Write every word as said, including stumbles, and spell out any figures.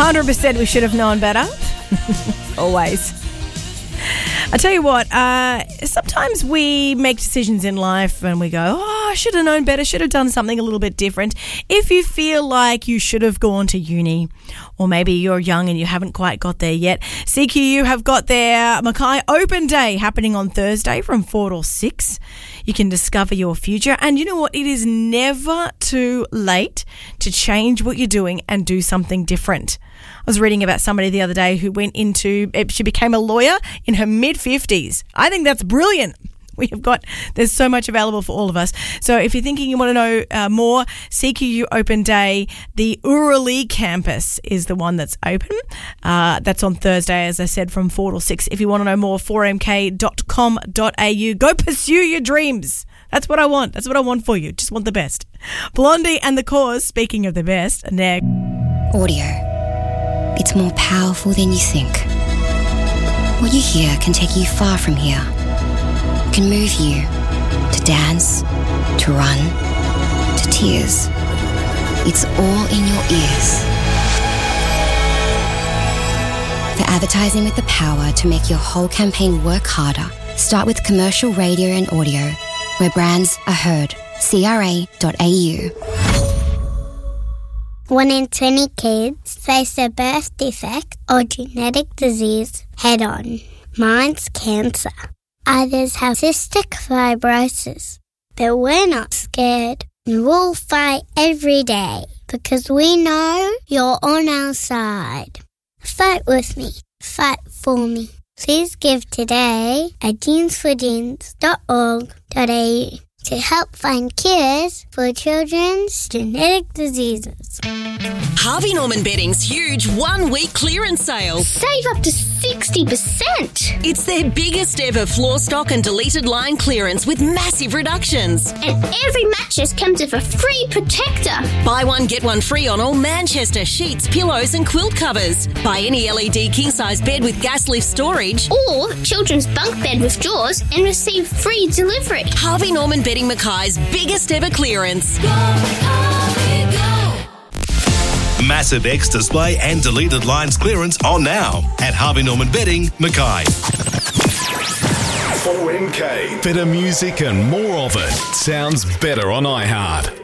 hundred percent we should have known better. Always. I tell you what, uh, sometimes we make decisions in life and we go, oh, I should have known better, should have done something a little bit different. If you feel like you should have gone to uni, or maybe you're young and you haven't quite got there yet, C Q U have got their Mackay Open Day happening on Thursday from four till six. You can discover your future. And you know what? It is never too late to change what you're doing and do something different. I was reading about somebody the other day who went into, she became a lawyer in her mid-fifties. I think that's brilliant. We have got, there's so much available for all of us. So if you're thinking you want to know uh, more, C Q U Open Day, the Uralee campus is the one that's open. Uh, that's on Thursday, as I said, from four till six. If you want to know more, four m k dot com dot a u. Go pursue your dreams. That's what I want. That's what I want for you. Just want the best. Blondie and The Cause, speaking of the best, next. Audio. It's more powerful than you think. What you hear can take you far from here. It can move you to dance, to run, to tears. It's all in your ears. For advertising with the power to make your whole campaign work harder, start with commercial radio and audio, where brands are heard. C R A dot A U. One in twenty kids face a birth defect or genetic disease head-on. Mine's cancer. Others have cystic fibrosis. But we're not scared. And we'll fight every day because we know you're on our side. Fight with me. Fight for me. Please give today at jeans for jeans dot org dot a u to help find cures for children's genetic diseases. Harvey Norman Bedding's huge one-week clearance sale. Save up to sixty percent. It's their biggest ever floor stock and deleted line clearance with massive reductions. And every mattress comes with a free protector. Buy one, get one free on all Manchester sheets, pillows and quilt covers. Buy any L E D king-size bed with gas lift storage. Or children's bunk bed with drawers and receive free delivery. Harvey Norman Bedding Mackay's biggest ever clearance. Go, Harvey, go. Massive X display and deleted lines clearance on now at Harvey Norman Bedding, Mackay. four M K. Better music and more of it. Sounds better on iHeart.